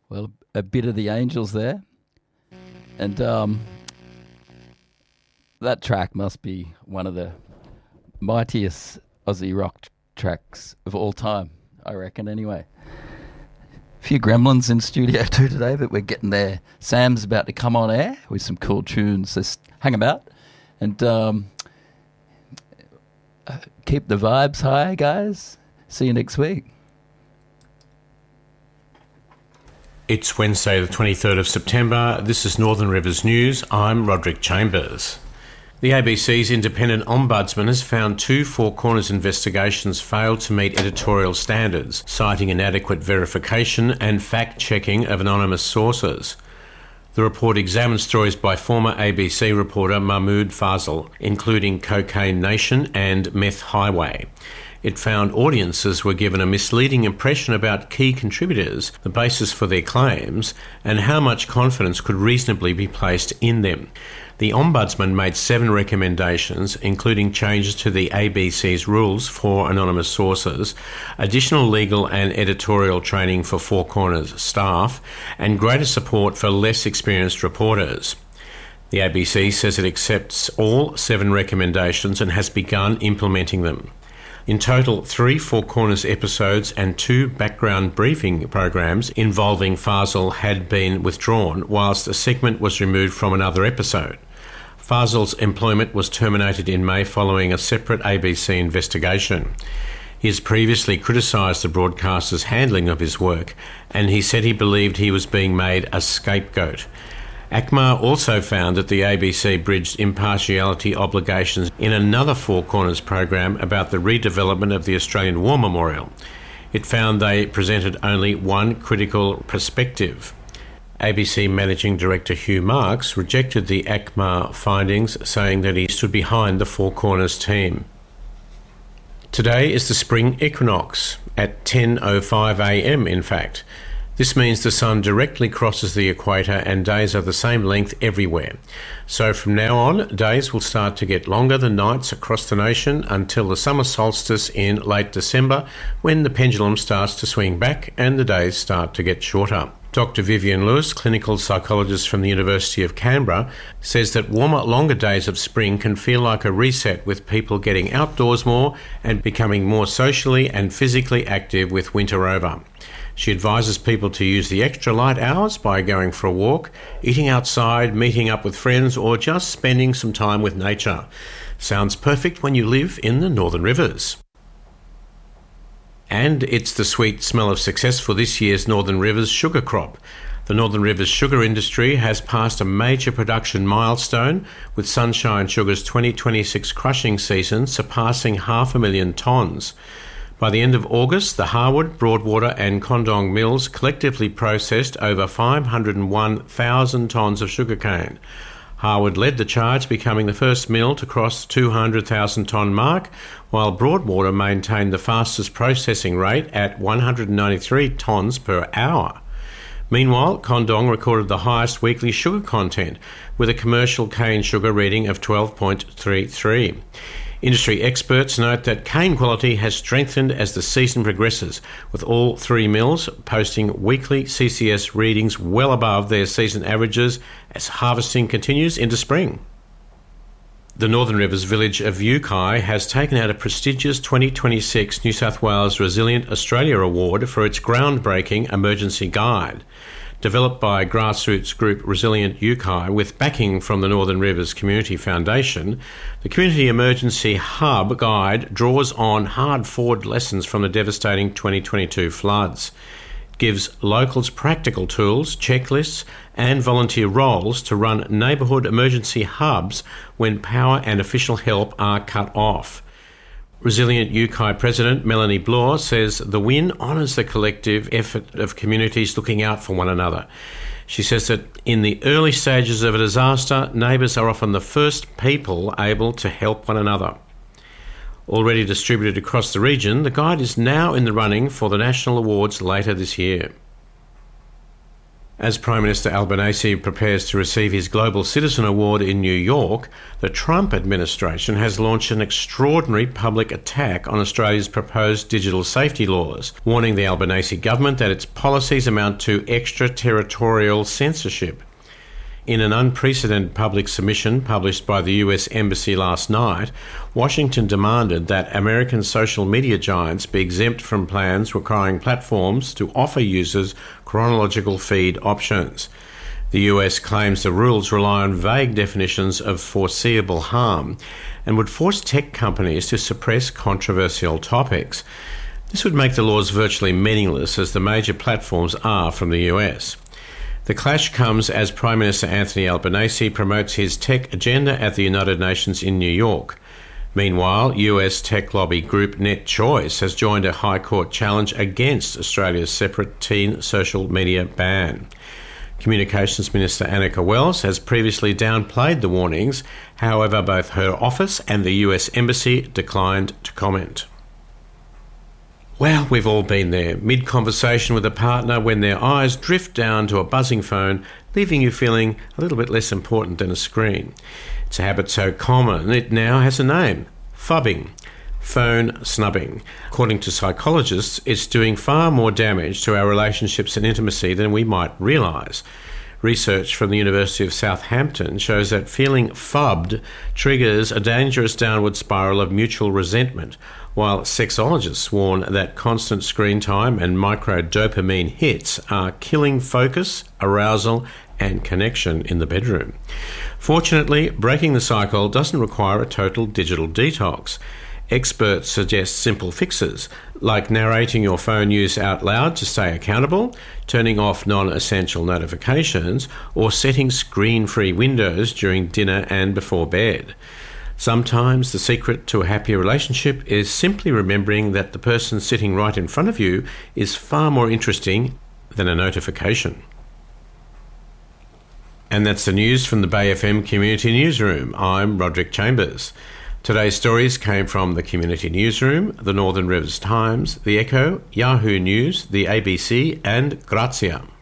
Well, a bit of the Angels there. And that track must be one of the mightiest Aussie rock tracks of all time, I reckon, anyway. A few gremlins in studio too today, but we're getting there. Sam's about to come on air with some cool tunes. Just hang about and keep the vibes high, guys. See you next week. It's Wednesday the 23rd of September. This is Northern Rivers News. I'm Roderick Chambers. The ABC's independent ombudsman has found 2 Four Corners investigations failed to meet editorial standards, citing inadequate verification and fact-checking of anonymous sources. The report examined stories by former ABC reporter Mahmoud Fazal, including Cocaine Nation and Meth Highway. It found audiences were given a misleading impression about key contributors, the basis for their claims, and how much confidence could reasonably be placed in them. The Ombudsman made 7 recommendations, including changes to the ABC's rules for anonymous sources, additional legal and editorial training for Four Corners staff, and greater support for less experienced reporters. The ABC says it accepts all 7 recommendations and has begun implementing them. In total, 3 Four Corners episodes and 2 background briefing programs involving Fazal had been withdrawn, whilst a segment was removed from another episode. Fazal's employment was terminated in May following a separate ABC investigation. He has previously criticised the broadcaster's handling of his work, and he said he believed he was being made a scapegoat. ACMA also found that the ABC bridged impartiality obligations in another Four Corners program about the redevelopment of the Australian War Memorial. It found they presented only one critical perspective. ABC Managing Director Hugh Marks rejected the ACMA findings, saying that he stood behind the Four Corners team. Today is the spring equinox, at 10:05 a.m. in fact. This means the sun directly crosses the equator and days are the same length everywhere. So from now on, days will start to get longer than nights across the nation until the summer solstice in late December, when the pendulum starts to swing back and the days start to get shorter. Dr. Vivian Lewis, clinical psychologist from the University of Canberra, says that warmer, longer days of spring can feel like a reset, with people getting outdoors more and becoming more socially and physically active with winter over. She advises people to use the extra light hours by going for a walk, eating outside, meeting up with friends, or just spending some time with nature. Sounds perfect when you live in the Northern Rivers. And it's the sweet smell of success for this year's Northern Rivers sugar crop. The Northern Rivers sugar industry has passed a major production milestone, with Sunshine Sugar's 2026 crushing season surpassing 500,000 tonnes. By the end of August, the Harwood, Broadwater and Condong mills collectively processed over 501,000 tonnes of sugarcane. Harwood led the charge, becoming the first mill to cross the 200,000 tonne mark, while Broadwater maintained the fastest processing rate at 193 tonnes per hour. Meanwhile, Condong recorded the highest weekly sugar content, with a commercial cane sugar reading of 12.33. Industry experts note that cane quality has strengthened as the season progresses, with all 3 mills posting weekly CCS readings well above their season averages as harvesting continues into spring. The Northern Rivers village of Yukai has taken out a prestigious 2026 New South Wales Resilient Australia Award for its groundbreaking emergency guide. Developed by grassroots group Resilient Yukai with backing from the Northern Rivers Community Foundation, the Community Emergency Hub Guide draws on hard-fought lessons from the devastating 2022 floods. It gives locals practical tools, checklists and volunteer roles to run neighbourhood emergency hubs when power and official help are cut off. Resilient Yukai President Melanie Bloor says the win honours the collective effort of communities looking out for one another. She says that in the early stages of a disaster, neighbours are often the first people able to help one another. Already distributed across the region, the guide is now in the running for the national awards later this year. As Prime Minister Albanese prepares to receive his Global Citizen Award in New York, the Trump administration has launched an extraordinary public attack on Australia's proposed digital safety laws, warning the Albanese government that its policies amount to extraterritorial censorship. In an unprecedented public submission published by the US Embassy last night, Washington demanded that American social media giants be exempt from plans requiring platforms to offer users chronological feed options. The US claims the rules rely on vague definitions of foreseeable harm and would force tech companies to suppress controversial topics. This would make the laws virtually meaningless, as the major platforms are from the US. The clash comes as Prime Minister Anthony Albanese promotes his tech agenda at the United Nations in New York. Meanwhile, US tech lobby group NetChoice has joined a High Court challenge against Australia's separate teen social media ban. Communications Minister Annika Wells has previously downplayed the warnings. However, both her office and the US Embassy declined to comment. Well, we've all been there, mid-conversation with a partner, when their eyes drift down to a buzzing phone, leaving you feeling a little bit less important than a screen. It's a habit so common, it now has a name: phubbing, phone snubbing. According to psychologists, it's doing far more damage to our relationships and intimacy than we might realise. Research from the University of Southampton shows that feeling phubbed triggers a dangerous downward spiral of mutual resentment, while sexologists warn that constant screen time and micro-dopamine hits are killing focus, arousal and connection in the bedroom. Fortunately, breaking the cycle doesn't require a total digital detox. Experts suggest simple fixes, like narrating your phone use out loud to stay accountable, turning off non-essential notifications, or setting screen-free windows during dinner and before bed. Sometimes the secret to a happier relationship is simply remembering that the person sitting right in front of you is far more interesting than a notification. And that's the news from the Bay FM Community Newsroom. I'm Roderick Chambers. Today's stories came from the Community Newsroom, the Northern Rivers Times, The Echo, Yahoo News, the ABC and Grazia.